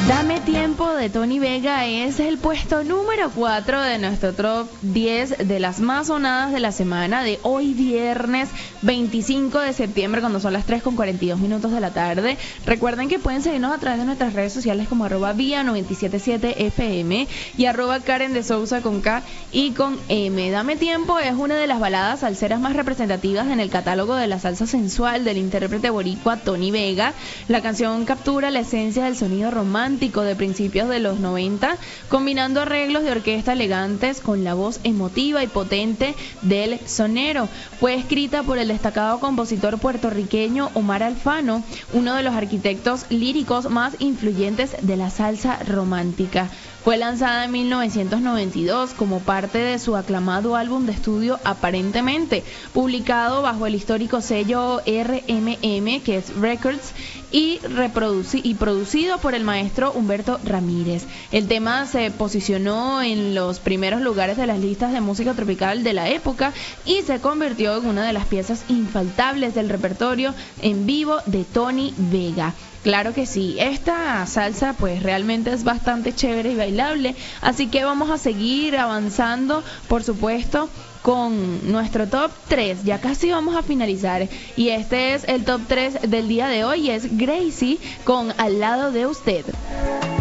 Dame tiempo de Tony Vega es el puesto número 4 de nuestro top 10 de las más sonadas de la semana de hoy viernes 25 de septiembre cuando son las 3:42 de la tarde. Recuerden que pueden seguirnos a través de nuestras redes sociales como @vía977fm y @Karen de Sousa con K y con M. Dame tiempo es una de las baladas salseras más representativas en el catálogo de la salsa sensual del intérprete boricua Tony Vega. La canción captura la esencia del sonido romántico de principios de los 90, combinando arreglos de orquesta elegantes con la voz emotiva y potente del sonero. Fue escrita por el destacado compositor puertorriqueño Omar Alfano, uno de los arquitectos líricos más influyentes de la salsa romántica. Fue lanzada en 1992 como parte de su aclamado álbum de estudio Aparentemente, publicado bajo el histórico sello RMM, que es Records, y producido por el maestro Humberto Ramírez. El tema se posicionó en los primeros lugares de las listas de música tropical de la época y se convirtió en una de las piezas infaltables del repertorio en vivo de Tony Vega. Claro que sí, esta salsa pues realmente es bastante chévere y bailable, así que vamos a seguir avanzando, por supuesto, con nuestro top 3, ya casi vamos a finalizar, y este es el top 3 del día de hoy, es Gracie con Al lado de usted.